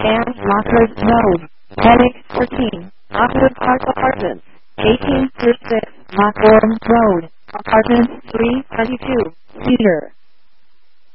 and Lockwood Road, Headache 14, Lockwood Park Apartments, 1836 Lockwood Road, Apartment 322, Cedar.